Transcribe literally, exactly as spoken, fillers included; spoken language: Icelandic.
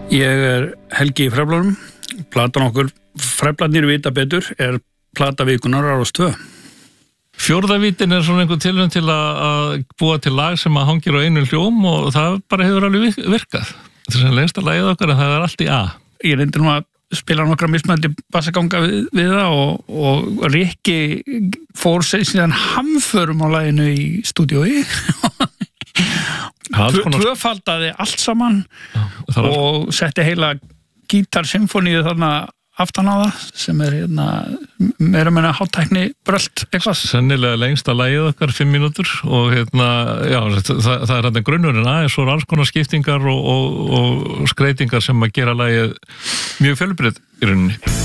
Ég er Helgi í Fræflunum. Platan okkur Fræflarnir vita betur er plata vikunar á Rás tvö. Fjórða vítin er svona einhver tilraun til að búa til lag sem að hangir á einu hljóm og það bara hefur alveg virkað. Þetta er sem lengsta lagið okkar en það er allt í A. Ég reyndi nú að spila nokkra mismöndi bassaganga við, við það og, og Rikki fór sig síðan hamförum á laginu í stúdíói. Tvöfaldaði allt saman Já, og setti heila gítarsymfóníu þarna aftan á það sem er hérna meira meina hátækni brölt eitthvað. Sennilega lengsta lagið okkar fimm mínútur og hérna, já, það, það er hérna grunnurinn aðeins svo alls konar skiptingar og, og, og skreitingar sem að gera lagið mjög fjölbreytt í rauninni.